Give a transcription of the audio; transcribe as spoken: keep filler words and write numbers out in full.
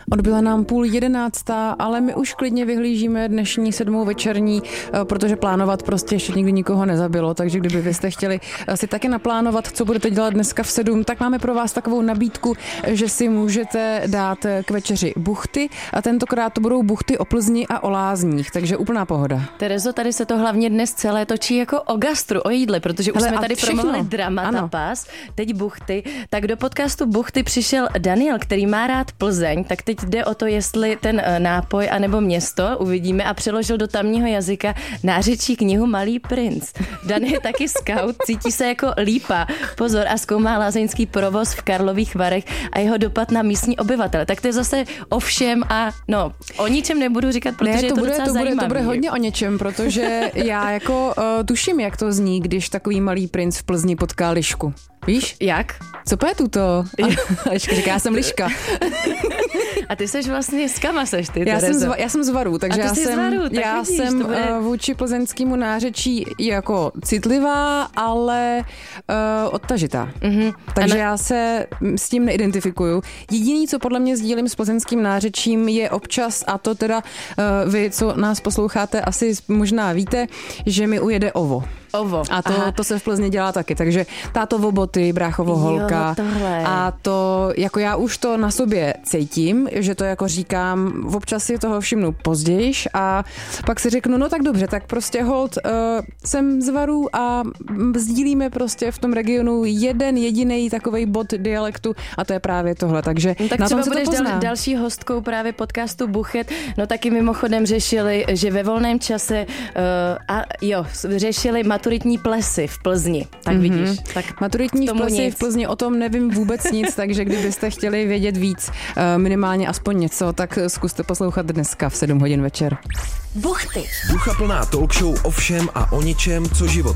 Odbyla nám půl jedenáctá, ale my už klidně vyhlížíme dnešní sedmou večerní, protože plánovat prostě ještě nikdy nikoho nezabilo, takže kdyby vy jste chtěli si taky naplánovat, co budete dělat dneska v sedm, tak máme pro vás takovou nabídku, že si můžete dát k večeři buchty a tentokrát to budou buchty o Plzni a o lázních, takže úplná pohoda. Terezo, tady se to hlavně dnes celé točí jako o gastru, o jídle, protože už Hele, jsme tady všechno. promluvili drama tapas, teď buchty, tak do podcastu Buchty přišel Daniel, který má rád Plzeň, tak teď jde o to, jestli ten nápoj anebo město, uvidíme, a přeložil do tamního jazyka nářečí knihu Malý princ. Dan je taky scout, cítí se jako lípa, pozor, a zkoumá lázeňský provoz v Karlových Varech a jeho dopad na místní obyvatele. Tak to je zase o všem a no, o ničem nebudu říkat, protože ne, to je to bude, docela to bude, zajímavý. To bude hodně o něčem, protože já jako uh, tuším, jak to zní, když takový malý princ v Plzni potká lišku. Víš? Jak? Co půjde tuto? A Liška říká, já jsem Liška. A ty seš vlastně, z kama seš ty, já Terezo? jsem, z, já jsem z Varu, takže já jsem, Varu, tak já vidíš, jsem bude... vůči plzeňskému nářečí jako citlivá, ale uh, odtažitá. Mm-hmm. Takže na... já se s tím neidentifikuju. Jediný, co podle mě sdílím s plzeňským nářečím, je občas, a to teda uh, vy, co nás posloucháte, asi možná víte, že mi ujede ovo. Ovo. A to, to se v Plzni dělá taky, takže táto voboty, bráchovo holka. Jo, a to, jako já už to na sobě cítím, že to jako říkám, občas si toho všimnu pozdějiš a pak si řeknu, no tak dobře, tak prostě hold, uh, jsem z Varu a sdílíme prostě v tom regionu jeden jediný takovej bod dialektu a to je právě tohle, takže no, tak na tom třeba se to budeš pozná. dal, další hostkou právě podcastu Buchet, no taky mimochodem řešili, že ve volném čase uh, a jo, řešili maturitní plesy v Plzni, tak mm-hmm. vidíš. Tak maturitní plesy nic. v Plzni, o tom nevím vůbec nic, takže kdybyste chtěli vědět víc, minimálně aspoň něco, tak zkuste poslouchat dneska v sedm hodin večer. Buchty. Duchaplná talk show o všem a o ničem, co život